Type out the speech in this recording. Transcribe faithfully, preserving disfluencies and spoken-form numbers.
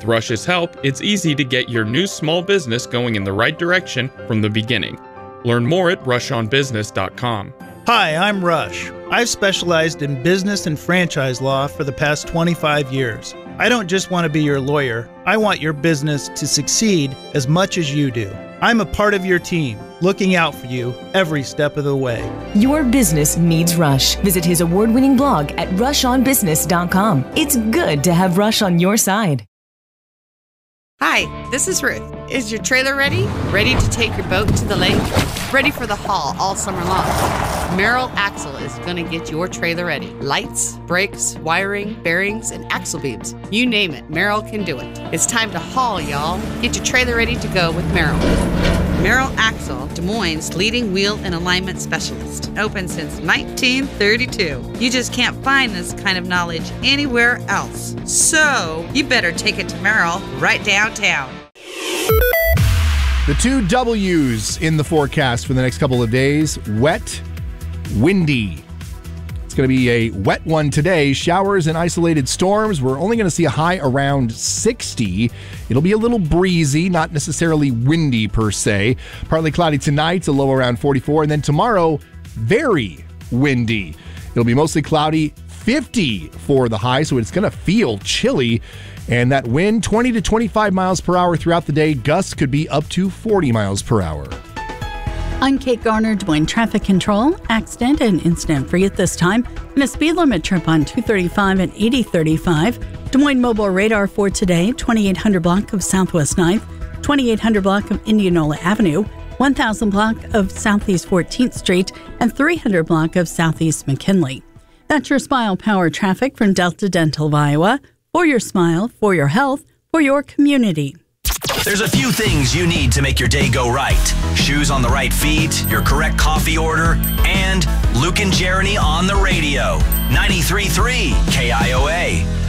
With Rush's help, it's easy to get your new small business going in the right direction from the beginning. Learn more at rush on business dot com. Hi, I'm Rush. I've specialized in business and franchise law for the past twenty-five years. I don't just want to be your lawyer. I want your business to succeed as much as you do. I'm a part of your team, looking out for you every step of the way. Your business needs Rush. Visit his award-winning blog at rush on business dot com. It's good to have Rush on your side. Hi, this is Ruth. Is your trailer ready? Ready to take your boat to the lake? Ready for the haul all summer long? Merrill Axle is going to get your trailer ready. Lights, brakes, wiring, bearings, and axle beams. You name it, Merrill can do it. It's time to haul, y'all. Get your trailer ready to go with Merrill. Merrill Axle, Des Moines' leading wheel and alignment specialist. Open since nineteen thirty-two. You just can't find this kind of knowledge anywhere else. So, you better take it to Merrill right downtown. The two W's in the forecast for the next couple of days: wet, windy. It's going to be a wet one today. Showers and isolated storms. We're only going to see a high around sixty. It'll be a little breezy, not necessarily windy per se. Partly cloudy tonight, a low around forty-four. And then tomorrow, very windy. It'll be mostly cloudy, fifty for the high, so it's going to feel chilly. And that wind, twenty to twenty-five miles per hour throughout the day. Gusts could be up to forty miles per hour. I'm Kate Garner, Des Moines Traffic Control. Accident and incident free at this time. And a speed limit trip on two thirty-five and eighty thirty-five. Des Moines Mobile Radar for today, twenty-eight hundred block of Southwest ninth, twenty-eight hundred block of Indianola Avenue, one thousand block of Southeast fourteenth Street, and three hundred block of Southeast McKinley. That's your Smile Power traffic from Delta Dental of Iowa. For your smile, for your health, for your community. There's a few things you need to make your day go right. Shoes on the right feet, your correct coffee order, and Luke and Jeremy on the radio. ninety-three point three K I O A.